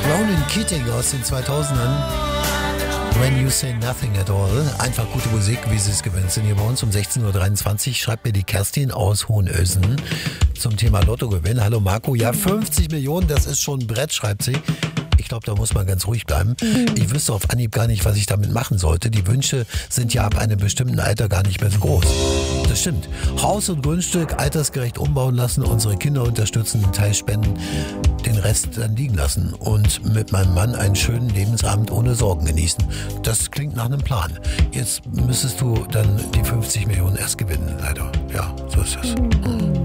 Ronan Keating aus den 2000ern. When You Say Nothing at All. Einfach gute Musik, wie Sie es gewöhnt sind. Hier bei uns um 16.23 Uhr schreibt mir die Kerstin aus Hohenösen zum Thema Lottogewinn. Hallo Marco, ja 50 Millionen, das ist schon ein Brett, schreibt sie. Ich glaube, da muss man ganz ruhig bleiben. Ich wüsste auf Anhieb gar nicht, was ich damit machen sollte. Die Wünsche sind ja ab einem bestimmten Alter gar nicht mehr so groß. Das stimmt. Haus und Grundstück altersgerecht umbauen lassen, unsere Kinder unterstützen, einen Teil spenden, den Rest dann liegen lassen und mit meinem Mann einen schönen Lebensabend ohne Sorgen genießen. Das klingt nach einem Plan. Jetzt müsstest du dann die 50 Millionen erst gewinnen, leider. Ja, so ist es.